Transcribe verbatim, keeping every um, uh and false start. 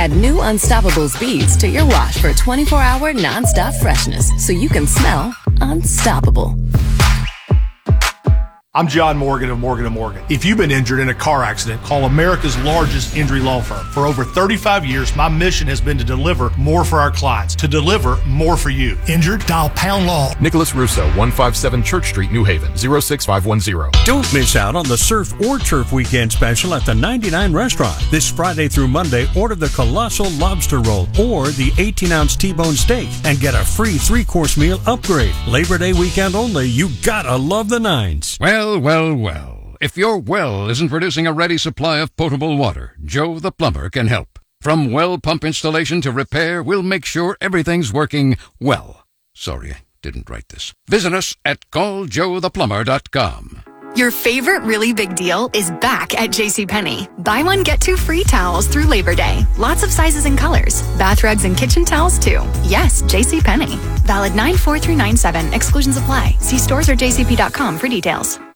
Add new Unstoppables beads to your wash for twenty-four hour non-stop freshness so you can smell unstoppable. I'm John Morgan of Morgan and Morgan. If you've been injured in a car accident, call America's largest injury law firm. For over thirty-five years, my mission has been to deliver more for our clients, to deliver more for you. Injured? Dial Pound Law. Nicholas Russo, one fifty-seven Church Street, New Haven, zero six five one zero. Don't miss out on the Surf or Turf Weekend special at the ninety-nine Restaurant. This Friday through Monday, order the Colossal Lobster Roll or the eighteen ounce T-bone steak and get a free three-course meal upgrade. Labor Day weekend only. You gotta love the nines. Well, well, well. If your well isn't producing a ready supply of potable water, Joe the Plumber can help. From well pump installation to repair, we'll make sure everything's working well. Sorry, I didn't write this. Visit us at call joe the plumber dot com. Your favorite really big deal is back at JCPenney. Buy one, get two free towels through Labor Day. Lots of sizes and colors. Bath rugs and kitchen towels, too. Yes, JCPenney. Valid nine four through nine seven. Exclusions apply. See stores or j c p dot com for details.